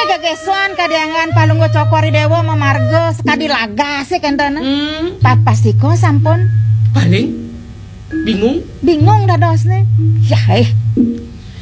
kegesuan kadiangan palunggo cokori dewa memarga sekadi lagas kentana. Papasiko sampun. Paling bingung dadosne. Ya